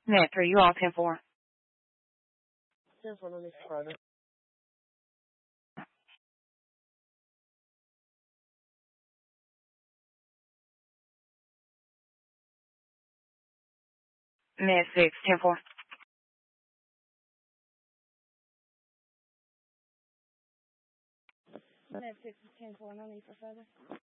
Net 3, you all 10-4. 10-4, no need for further. Net 6, 10-4. Net 6 is 10-4, no need for further.